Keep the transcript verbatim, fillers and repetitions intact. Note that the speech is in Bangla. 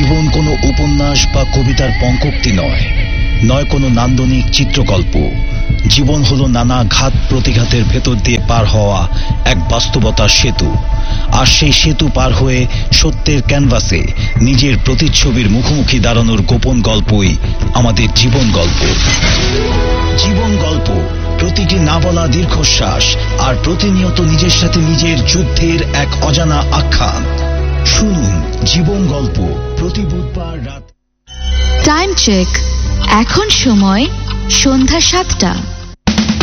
জীবন কোনো উপন্যাস বা কবিতার পঙ্কোক্তি নয়, নয় কোনো নান্দনিক চিত্রকল্প। জীবন হলো নানা ঘাত প্রতিঘাতের ভেতর দিয়ে পার হওয়া এক বাস্তবতার সেতু। আর সেই সেতু পার হয়ে সত্যের ক্যানভাসে নিজের প্রতিচ্ছবির মুখোমুখি দাঁড়ানোর গোপন গল্পই আমাদের জীবন গল্প। জীবন গল্প, প্রতিটি না বলা দীর্ঘশ্বাস আর প্রতিনিয়ত নিজের সাথে নিজের যুদ্ধের এক অজানা আখ্যান। শুনুন জীবন গল্প প্রতি বুধবার রাত। টাইম চেক, এখন সময় সন্ধ্যা সাতটা।